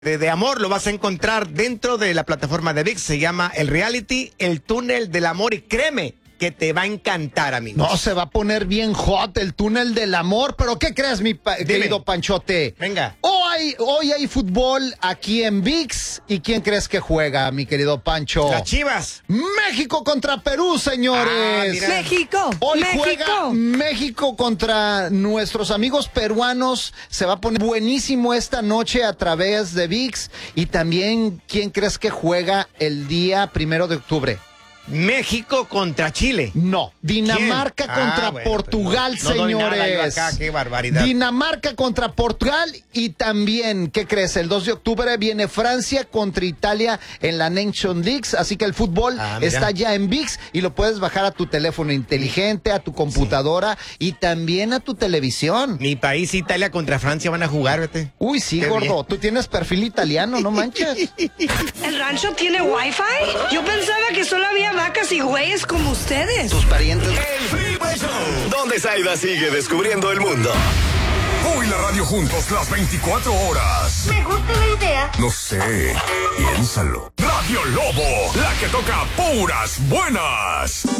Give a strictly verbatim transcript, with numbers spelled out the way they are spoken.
de, de amor lo vas a encontrar dentro de la plataforma de ViX. Se llama el reality El Túnel del Amor y créeme que te va a encantar, amigos. No, se va a poner bien hot el túnel del amor, pero ¿qué crees, mi pa- querido Panchote? Venga. Hoy, hoy hay fútbol aquí en ViX. ¿Y quién crees que juega, mi querido Pancho? Las Chivas. México contra Perú, señores. Ah, mira. México. Hoy México. juega México contra nuestros amigos peruanos. Se va a poner buenísimo esta noche a través de ViX. Y también, ¿quién crees que juega el día primero de octubre? México contra Chile. No, Dinamarca ¿Quién? contra Ah, bueno, Portugal, pues no, no doy señores. nada yo acá, qué barbaridad. Dinamarca contra Portugal y también, ¿qué crees? El dos de octubre viene Francia contra Italia en la Nation League, así que el fútbol Ah, mira. está ya en ViX y lo puedes bajar a tu teléfono inteligente, a tu computadora y también a tu televisión. Mi país, Italia contra Francia van a jugar, vete. Uy, sí, Qué gordo, bien. tú tienes perfil italiano, no manches. ¿El rancho tiene wifi? Yo pensaba que solo había vacas y güeyes como ustedes. Tus parientes. El Freeway Show, donde Zaida sigue descubriendo el mundo. Hoy la radio juntos las veinticuatro horas. Me gusta la idea. No sé, piénsalo. Radio Lobo, la que toca puras buenas.